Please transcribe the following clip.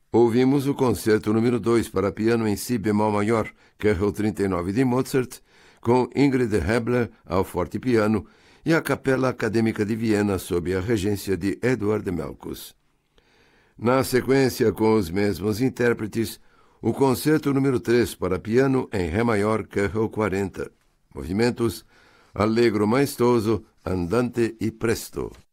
Ouvimos o concerto número 2 para piano em si bemol maior, Kerrl 39 de Mozart, com Ingrid Hebler ao fortepiano e a Capela Acadêmica de Viena sob a regência de Eduard Melkus. Na sequência, com os mesmos intérpretes, o concerto número 3 para piano em Ré maior, Kerrl 40. Movimentos Allegro maestoso, andante e presto.